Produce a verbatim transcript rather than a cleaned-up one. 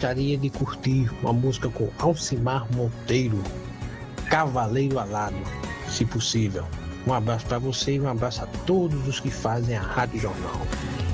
gostaria de curtir uma música com Alcimar Monteiro, Cavaleiro Alado, se possível. Um abraço para você e um abraço a todos os que fazem a Rádio Jornal.